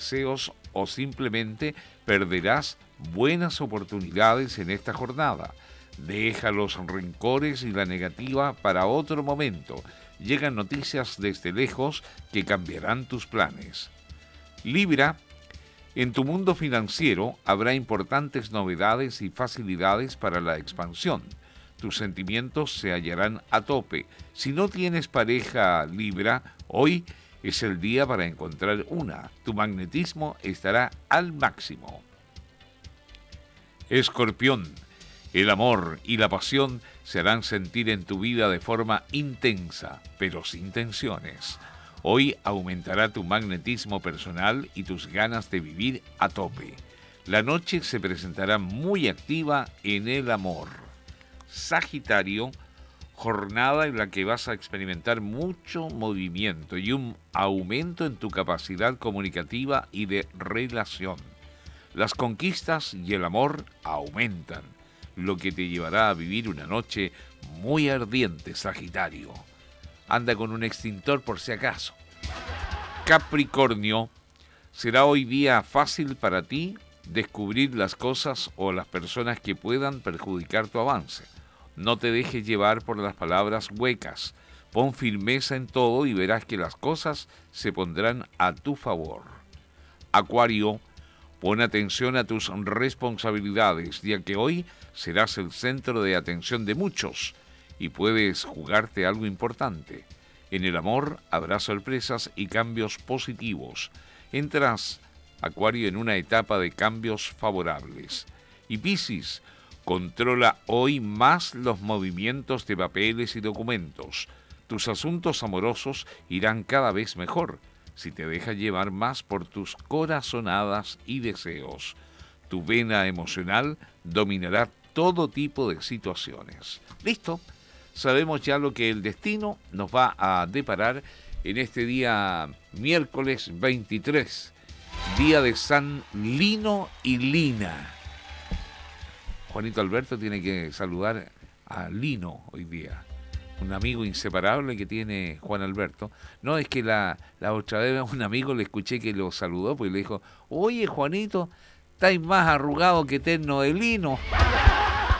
deseos o simplemente perderás buenas oportunidades en esta jornada. Deja los rencores y la negativa para otro momento. Llegan noticias desde lejos que cambiarán tus planes. Libra, en tu mundo financiero habrá importantes novedades y facilidades para la expansión. Tus sentimientos se hallarán a tope. Si no tienes pareja, Libra, hoy es el día para encontrar una. Tu magnetismo estará al máximo. Escorpión, el amor y la pasión se harán sentir en tu vida de forma intensa, pero sin tensiones. Hoy aumentará tu magnetismo personal y tus ganas de vivir a tope. La noche se presentará muy activa en el amor. Sagitario, jornada en la que vas a experimentar mucho movimiento y un aumento en tu capacidad comunicativa y de relación. Las conquistas y el amor aumentan, lo que te llevará a vivir una noche muy ardiente, Sagitario. Anda con un extintor por si acaso. Capricornio, será hoy día fácil para ti descubrir las cosas o las personas que puedan perjudicar tu avance. No te dejes llevar por las palabras huecas. Pon firmeza en todo y verás que las cosas se pondrán a tu favor. Acuario, pon atención a tus responsabilidades, ya que hoy serás el centro de atención de muchos y puedes jugarte algo importante. En el amor habrá sorpresas y cambios positivos. Entras, Acuario, en una etapa de cambios favorables. Y Piscis, controla hoy más los movimientos de papeles y documentos. Tus asuntos amorosos irán cada vez mejor si te dejas llevar más por tus corazonadas y deseos. Tu vena emocional dominará todo tipo de situaciones. ¿Listo? Sabemos ya lo que el destino nos va a deparar en este día miércoles 23, día de San Lino y Lina. Juanito Alberto tiene que saludar a Lino hoy día, un amigo inseparable que tiene Juan Alberto. No, es que la otra vez a un amigo le escuché que lo saludó, pues le dijo: oye, Juanito, estáis más arrugado que terno de lino.